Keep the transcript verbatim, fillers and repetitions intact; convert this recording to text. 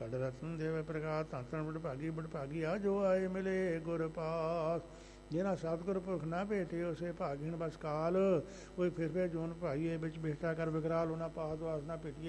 ਛੜ ਰਤਨ ਦੇਵ ਪ੍ਰਕਾਸ਼ ਧੰਨ ਧੰਨ ਵਡਭਾਗੀ ਵਡਭਾਗੀ ਆ ਜੋ ਆਏ ਮਿਲੇ ਗੁਰ ਪਾਸ। ਜਿਹਨਾਂ ਸਤਿਗੁਰ ਪੁਰਖ ਨਾ ਭੇਟੇ ਉਸੇ ਭਾਗੀਣ ਬਸ ਕਾਲ। ਕੋਈ ਫਿਰ ਫਿਰ ਜੋਨ ਭਾਈਏ ਵਿੱਚ ਬਿਹਟਾ ਕਰ ਵਿਕਰਾਲ ਉਹਨਾਂ ਪਾਸ ਵਾਸ ਨਾ ਭੇਟੀਏ।